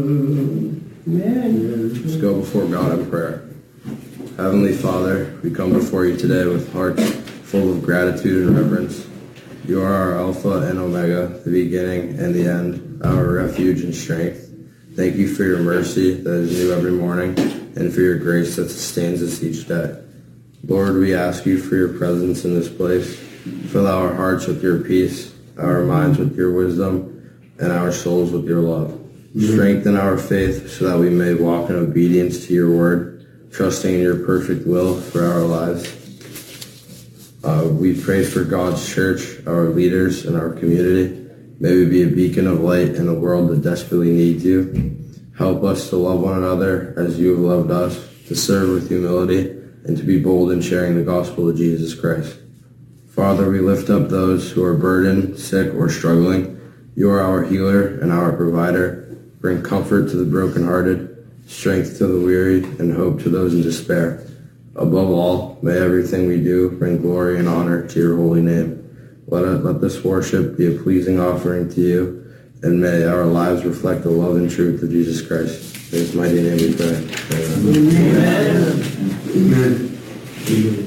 Amen. Let's go before God in prayer. Heavenly Father, we come before you today with hearts full of gratitude and reverence. You are our Alpha and Omega, the beginning and the end, our refuge and strength. Thank you for your mercy that is new every morning and for your grace that sustains us each day. Lord, we ask you for your presence in this place. Fill our hearts with your peace, our minds with your wisdom, and our souls with your love. Strengthen our faith so that we may walk in obedience to your word, trusting in your perfect will for our lives. We pray for God's church, our leaders, and our community. May we be a beacon of light in a world that desperately needs you. Help us to love one another as you have loved us, to serve with humility, and to be bold in sharing the gospel of Jesus Christ. Father, we lift up those who are burdened, sick, or struggling. You are our healer and our provider. Bring comfort to the brokenhearted, strength to the weary, and hope to those in despair. Above all, may everything we do bring glory and honor to your holy name. Let this worship be a pleasing offering to you, and may our lives reflect the love and truth of Jesus Christ. In his mighty name we pray. Amen. Amen. Amen.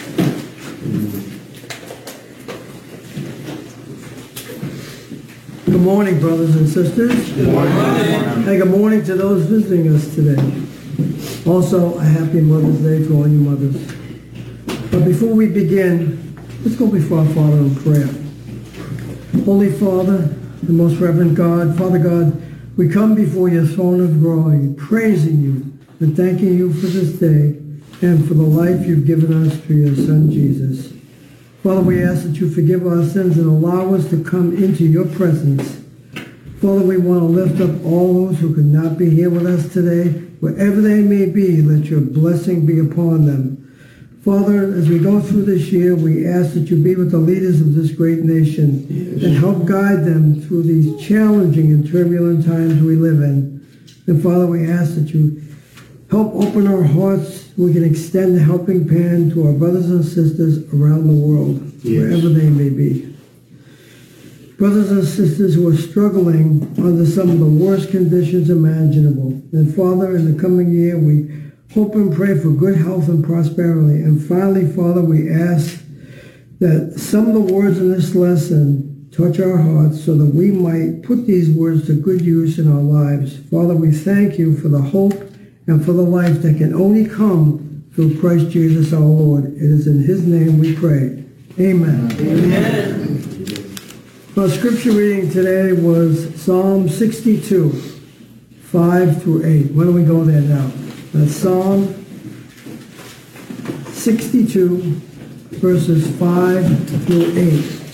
Good morning, brothers and sisters. Good morning. Hey, good morning to those visiting us today. Also, a happy Mother's Day to all you mothers. But before we begin, let's go before our Father in prayer. Holy Father, the most reverend God, Father God, we come before your throne of glory, praising you and thanking you for this day and for the life you've given us through your Son, Jesus. Father, we ask that you forgive our sins and allow us to come into your presence. Father, we want to lift up all those who could not be here with us today. Wherever they may be, let your blessing be upon them. Father, as we go through this year, we ask that you be with the leaders of this great nation and help guide them through these challenging and turbulent times we live in. And Father, we ask that you help open our hearts so we can extend the helping hand to our brothers and sisters around the world, wherever they may be. Brothers and sisters who are struggling under some of the worst conditions imaginable. And Father, in the coming year, we hope and pray for good health and prosperity. And finally, Father, we ask that some of the words in this lesson touch our hearts so that we might put these words to good use in our lives. Father, we thank you for the hope and for the life that can only come through Christ Jesus our Lord. It is in his name we pray. Amen. Amen. Our scripture reading today was Psalm 62, 5 through 8. Why don't we go there now? That's Psalm 62, verses 5 through 8.